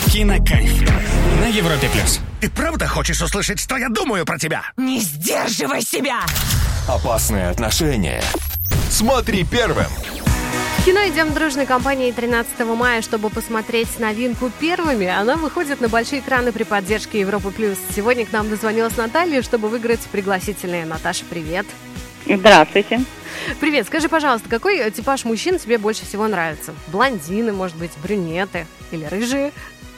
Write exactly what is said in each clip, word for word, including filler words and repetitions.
Кинокайф на Европе плюс. Ты правда хочешь услышать, что я думаю про тебя? Не сдерживай себя! Опасные отношения. Смотри первым. В кино идем дружной компанией тринадцатого мая, чтобы посмотреть новинку первыми. Она выходит на большие экраны при поддержке Европы плюс. Сегодня к нам дозвонилась Наталья, чтобы выиграть пригласительные. Наташа, привет. Здравствуйте. Привет. Скажи, пожалуйста, какой типаж мужчин тебе больше всего нравится? Блондины, может быть, брюнеты или рыжие?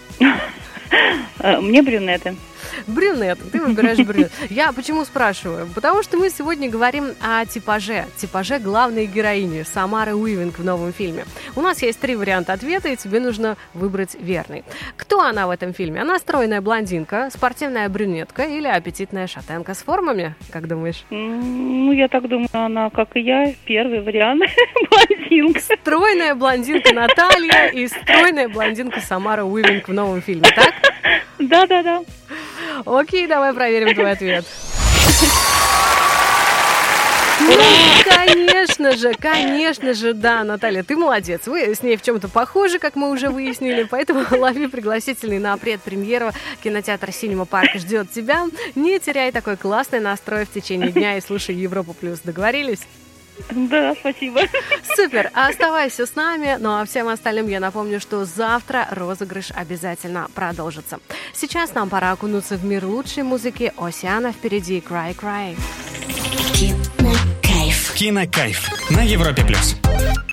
Мне брюнеты. Брюнет, ты выбираешь брюнет. Я почему спрашиваю? Потому что мы сегодня говорим о типаже. Типаже главной героини Самары Уивинг в новом фильме. У нас есть три варианта ответа, и тебе нужно выбрать верный. Кто она в этом фильме? Она стройная блондинка, спортивная брюнетка или аппетитная шатенка с формами? Как думаешь? Ну, я так думаю, она, как и я, первый вариант. Блондинка. Стройная блондинка Наталья и стройная блондинка Самара Уивинг в новом фильме, так? Да-да-да. Окей, давай проверим твой ответ. Ну, конечно же, конечно же, да, Наталья, ты молодец. Вы с ней в чем-то похожи, как мы уже выяснили, поэтому лови пригласительный на предпремьеру. Кинотеатр Синема Парк ждет тебя. Не теряй такой классный настрой в течение дня и слушай Европу плюс. Договорились? Да, спасибо. Супер, оставайся с нами. Ну а всем остальным я напомню, что завтра розыгрыш обязательно продолжится. Сейчас нам пора окунуться в мир лучшей музыки. Осиана впереди. Cry, cry. Кинокайф на Европе плюс.